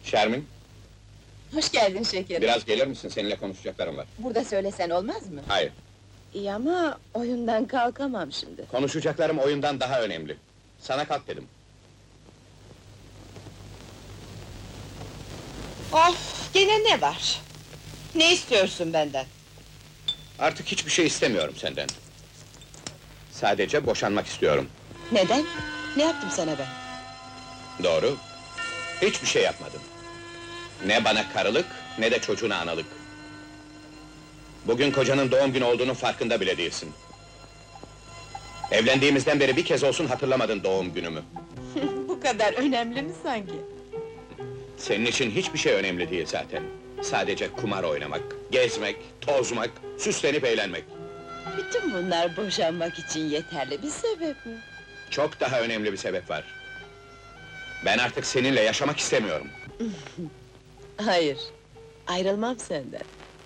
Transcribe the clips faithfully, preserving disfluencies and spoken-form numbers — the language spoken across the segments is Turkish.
Şermin, Hoş geldin şekerim. biraz gelir misin? Seninle konuşacaklarım var. Burada söylesen olmaz mı? Hayır, İyi ama oyundan kalkamam şimdi. konuşacaklarım oyundan daha önemli. Sana kalk dedim. Of, gene ne var? Ne istiyorsun benden? Artık hiçbir şey istemiyorum senden. Sadece boşanmak istiyorum. Neden? Ne yaptım sana ben? Doğru, hiçbir şey yapmadım. Ne bana karılık, ne de çocuğuna analık. Bugün kocanın doğum günü olduğunun farkında bile değilsin. Evlendiğimizden beri bir kez olsun hatırlamadın doğum günümü. Bu kadar önemli mi sanki? Senin için hiçbir şey önemli değil zaten. Sadece kumar oynamak, gezmek, tozmak, süslenip eğlenmek. Bütün bunlar boşanmak için yeterli bir sebep mi? Çok daha önemli bir sebep var. Ben artık seninle yaşamak istemiyorum. Hayır, ayrılmam senden.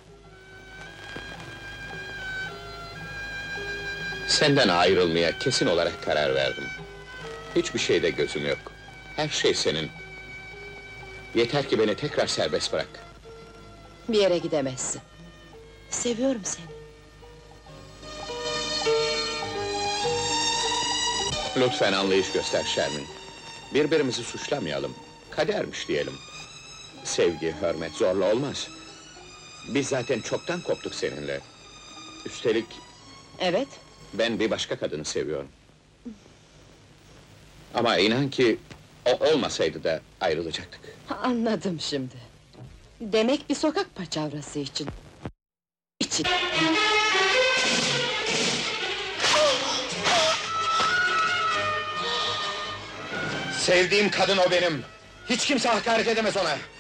Senden ayrılmaya kesin olarak karar verdim. Hiçbir şeyde gözüm yok. Her şey senin. Yeter ki beni tekrar serbest bırak. Bir yere gidemezsin. Seviyorum seni. Lütfen anlayış göster Şermin. Birbirimizi suçlamayalım. Kadermiş diyelim. Sevgi, hürmet zorla olmaz. Biz zaten çoktan koptuk seninle. Üstelik Evet, ben bir başka kadını seviyorum. Ama inan ki o olmasaydı da ayrılacaktık. anladım şimdi. Demek bir sokak paçavrası için. İçin. Sevdiğim kadın o benim. Hiç kimse hakaret edemez ona.